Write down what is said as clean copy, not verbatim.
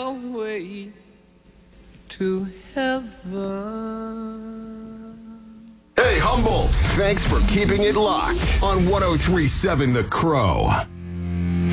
way to heaven. Hey, Humboldt, thanks for keeping it locked on 1037 The Crow.